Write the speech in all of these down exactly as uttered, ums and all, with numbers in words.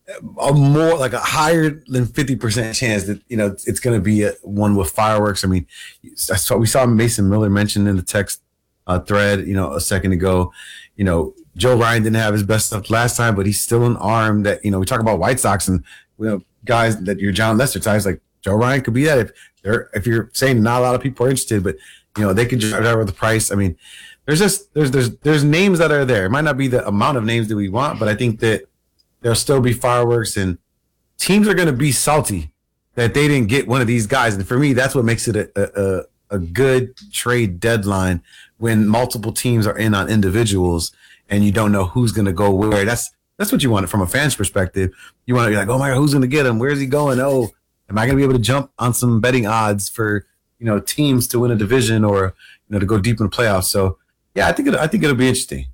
a more like a higher than fifty percent chance that, you know, it's, it's going to be a, one with fireworks. I mean, I saw, we saw Mason Miller mentioned in the text uh, thread, you know, a second ago. You know, Joe Ryan didn't have his best stuff last time, but he's still an arm that, you know, we talk about White Sox and, you know, guys that you're John Lester types, like Joe Ryan could be that if they're, if you're saying not a lot of people are interested, but, you know, they could drive over the price. I mean, there's just, there's, there's, there's names that are there. It might not be the amount of names that we want, but I think that there'll still be fireworks and teams are going to be salty that they didn't get one of these guys. And for me, that's what makes it a, a, a good trade deadline when multiple teams are in on individuals and you don't know who's going to go where. That's that's what you want from a fan's perspective. You want to be like, oh my God, who's going to get him? Where's he going? Oh, am I going to be able to jump on some betting odds for, you know, teams to win a division or, you know, to go deep in the playoffs? So yeah, I think it, I think it'll be interesting.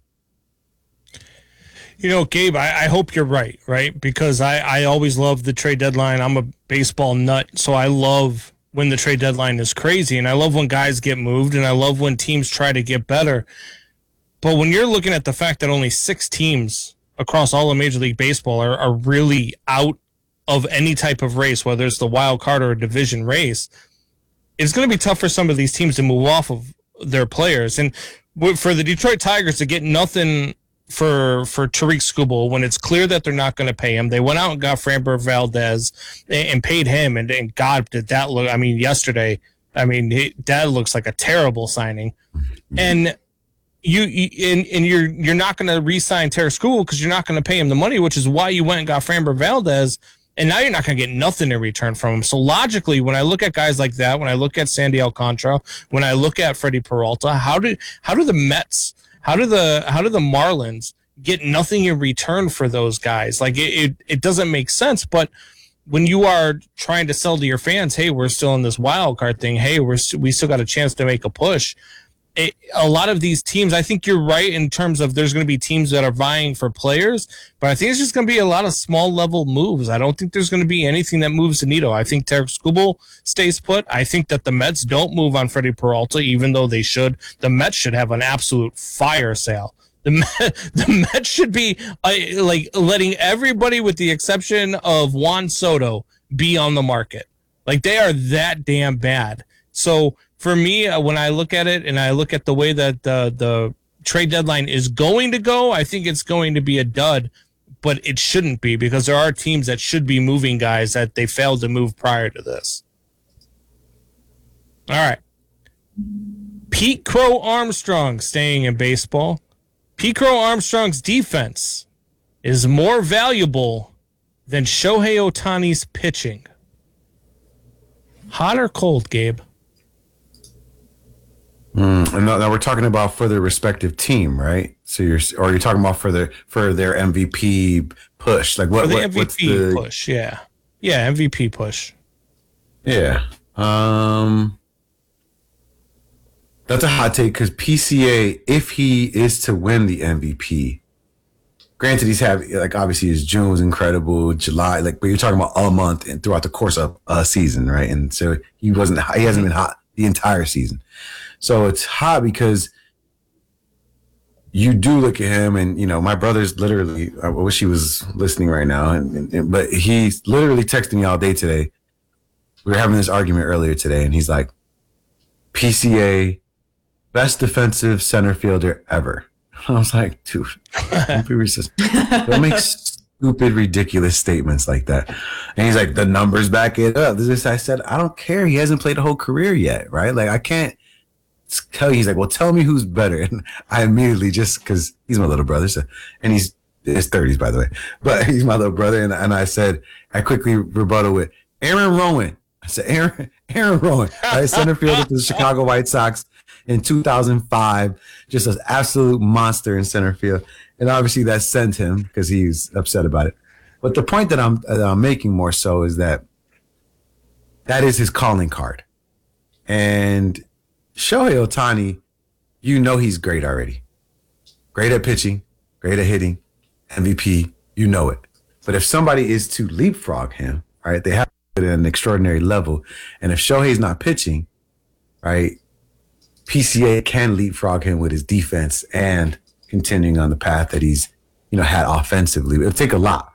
You know, Gabe, I, I hope you're right, right? Because I, I always love the trade deadline. I'm a baseball nut, so I love when the trade deadline is crazy, and I love when guys get moved, and I love when teams try to get better. But when you're looking at the fact that only six teams across all of Major League Baseball are, are really out of any type of race, whether it's the wild card or a division race, it's going to be tough for some of these teams to move off of their players. And for the Detroit Tigers to get nothing for for Tariq Skubal when it's clear that they're not going to pay him. They went out and got Framber Valdez and, and paid him, and, and God, did that look, I mean, yesterday, I mean, he, that looks like a terrible signing. And you, you and, and you're you're not going to re-sign Tariq Skubal because you're not going to pay him the money, which is why you went and got Framber Valdez, and now you're not going to get nothing in return from him. So logically, when I look at guys like that, when I look at Sandy Alcantara, when I look at Freddie Peralta, how do how do the Mets How do the how do the Marlins get nothing in return for those guys? Like it, it, it doesn't make sense. But when you are trying to sell to your fans, hey, we're still in this wild card thing. Hey, we're we still got a chance to make a push. It, a lot of these teams, I think you're right in terms of there's going to be teams that are vying for players, but I think it's just going to be a lot of small level moves. I don't think there's going to be anything that moves the needle. I think Tariq Skubal stays put. I think that the Mets don't move on Freddie Peralta, even though they should. The Mets should have an absolute fire sale. The Mets, the Mets should be uh, like letting everybody, with the exception of Juan Soto, be on the market. Like they are that damn bad. So for me, uh, when I look at it and I look at the way that the the trade deadline is going to go, I think it's going to be a dud, but it shouldn't be because there are teams that should be moving guys that they failed to move prior to this. All right. Pete Crow Armstrong staying in baseball. Pete Crow Armstrong's defense is more valuable than Shohei Ohtani's pitching. Hot or cold, Gabe? Mm, and now we're talking about for their respective team, right? So you're, or you're talking about for their for their M V P push, like what? For the what M V P what's the push, yeah, yeah, M V P push, yeah. Um, that's a hot take because P C A, if he is to win the M V P, granted he's had like obviously his June was incredible, July, like, but you're talking about a month and throughout the course of a season, right? And so he wasn't, he hasn't been hot the entire season. So it's hot because you do look at him and, you know, my brother's literally, I wish he was listening right now, and, and but he's literally texting me all day today. We were having this argument earlier today, and he's like, P C A, best defensive center fielder ever. I was like, dude, don't, be just, don't make stupid, ridiculous statements like that. And he's like, the numbers back it up. This, I said, I don't care. He hasn't played a whole career yet, right? Like, I can't tell you. He's like, well, tell me who's better. And I immediately, just because he's my little brother, so, and he's in his thirties, by the way, but he's my little brother. And, and I said, I quickly rebutted with Aaron Rowan. I said, Aaron, Aaron Rowan, right? Center fielder for the Chicago White Sox in two thousand five, just an absolute monster in center field. And obviously that sent him because he's upset about it. But the point that I'm, that I'm making more so is that that is his calling card. And Shohei Ohtani, you know he's great already. Great at pitching, great at hitting, M V P, you know it. But if somebody is to leapfrog him, right, they have to put it at an extraordinary level. And if Shohei's not pitching, right, P C A can leapfrog him with his defense and continuing on the path that he's, you know, had offensively. It'll take a lot.